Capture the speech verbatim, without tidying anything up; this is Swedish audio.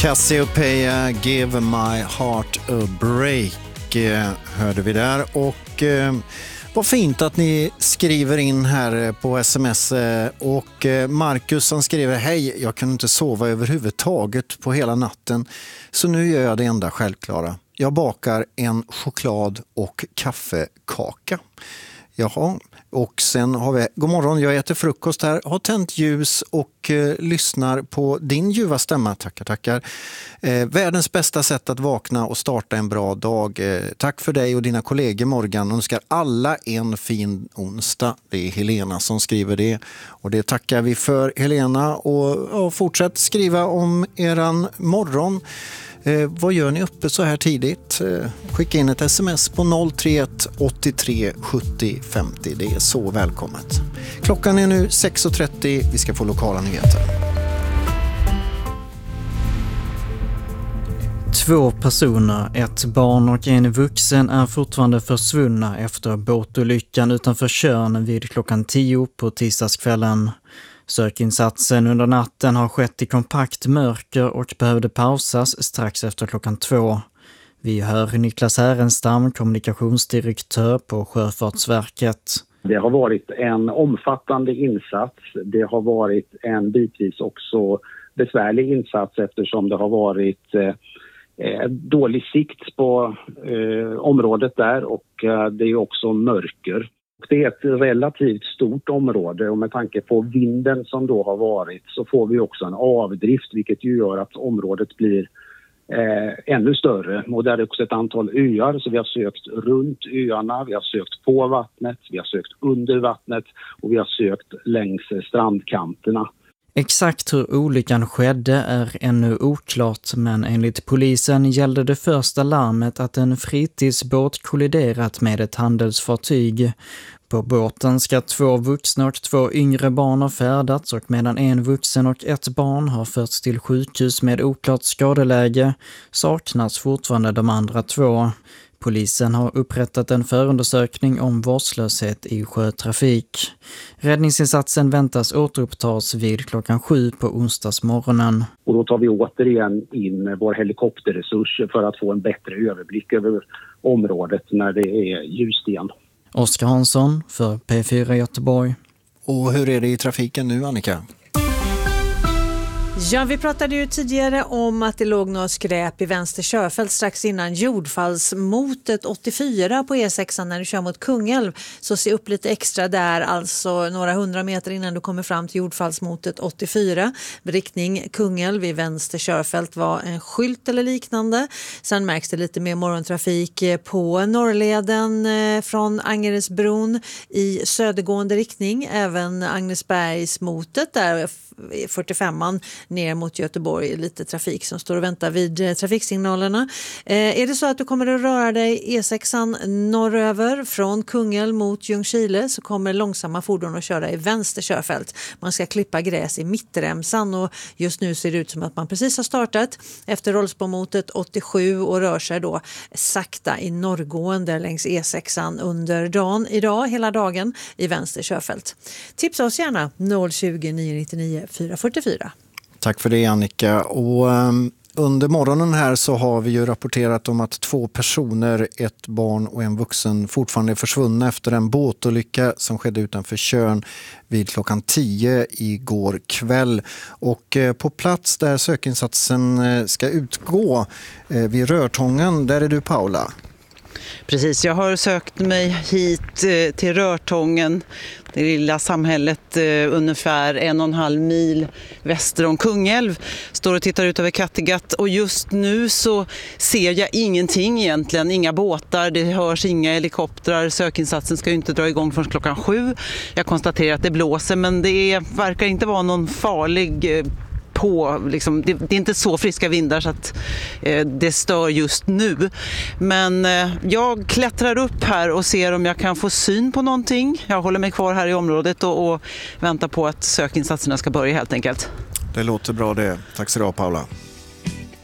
Cassiopeia, Give My Heart a Break eh, hörde vi där. Och eh, vad fint att ni skriver in här på sms. Och eh, Marcus han skriver: hej, jag kunde inte sova överhuvudtaget på hela natten. Så nu gör jag det enda självklara. Jag bakar en choklad- och kaffekaka. Jaha, och sen har vi, god morgon, jag äter frukost här, har tänt ljus och eh, lyssnar på din ljuva stämma, tackar, tackar. Eh, världens bästa sätt att vakna och starta en bra dag. Eh, tack för dig och dina kollegor, Morgan. Önskar alla en fin onsdag. Det är Helena som skriver det. Och det tackar vi för, Helena. Och, och fortsätt skriva om eran morgon. Eh, vad gör ni uppe så här tidigt? Eh, skicka in ett sms på noll tre ett åttiotre sjuttio femtio. Det är så välkommet. Klockan är nu sex och trettio. Vi ska få lokala nyheter. Två personer, ett barn och en vuxen, är fortfarande försvunna efter båtolyckan utanför Tjörn vid klockan tio på tisdagskvällen. Sökinsatsen under natten har skett i kompakt mörker och behövde pausas strax efter klockan två. Vi hör Niklas Härenstam, kommunikationsdirektör på Sjöfartsverket. Det har varit en omfattande insats. Det har varit en bitvis också besvärlig insats eftersom det har varit eh, dålig sikt på eh, området där och eh, det är också mörker. Det är ett relativt stort område och med tanke på vinden som då har varit så får vi också en avdrift vilket ju gör att området blir eh, ännu större. Och där är också ett antal öar så vi har sökt runt öarna, vi har sökt på vattnet, vi har sökt under vattnet och vi har sökt längs strandkanterna. Exakt hur olyckan skedde är ännu oklart, men enligt polisen gällde det första larmet att en fritidsbåt kolliderat med ett handelsfartyg. På båten ska två vuxna och två yngre barn ha färdats och medan en vuxen och ett barn har förts till sjukhus med oklart skadeläge saknas fortfarande de andra två. Polisen har upprättat en förundersökning om vårdslöshet i sjötrafik. Räddningsinsatsen väntas återupptas vid klockan sju på onsdagsmorgonen. Och då tar vi återigen in vår helikopterresurs för att få en bättre överblick över området när det är ljust igen. Oskar Hansson för P fyra Göteborg. Och hur är det i trafiken nu, Annika? Ja, vi pratade ju tidigare om att det låg något skräp i vänster körfält strax innan jordfallsmotet åttiofyra på E sex när du kör mot Kungälv. Så se upp lite extra där, alltså några hundra meter innan du kommer fram till jordfallsmotet åttiofyra. Riktning Kungälv i vänster körfält var en skylt eller liknande. Sen märks det lite mer morgontrafik på Norrleden från Angeredsbron i södergående riktning. Även Agnesbergsmotet där fyrtiofemman ner mot Göteborg, lite trafik som står och väntar vid trafiksignalerna. Eh, är det så att du kommer att röra dig E sex norröver från Kungälv mot Ljungskile så kommer långsamma fordon att köra i vänster körfält. Man ska klippa gräs i mittremsan och just nu ser det ut som att man precis har startat efter Rollsbomotet åttiosju och rör sig då sakta i norrgående längs E sex under dagen idag, hela dagen i vänster körfält. Tipsa oss gärna noll tjugo nio nittionio fyra fyrtiofyra. Tack för det, Annika. Och um, under morgonen här så har vi ju rapporterat om att två personer, ett barn och en vuxen, fortfarande är försvunna efter en båtolycka som skedde utanför Tjörn vid klockan tio igår kväll. Och eh, på plats där sökinsatsen eh, ska utgå eh, vid Rörtången, där är du, Paula. Precis, jag har sökt mig hit eh, till Rörtången, det lilla samhället eh, ungefär en och en halv mil väster om Kungälv. Står och tittar ut över Kattegatt och just nu så ser jag ingenting egentligen, inga båtar, det hörs inga helikoptrar, sökinsatsen ska ju inte dra igång förrän klockan sju. Jag konstaterar att det blåser men det är, verkar inte vara någon farlig eh, på, liksom, det, det är inte så friska vindar så att eh, det stör just nu. Men eh, jag klättrar upp här och ser om jag kan få syn på någonting. Jag håller mig kvar här i området och, och väntar på att sökinsatserna ska börja helt enkelt. Det låter bra det. Tack så du ha, Paula.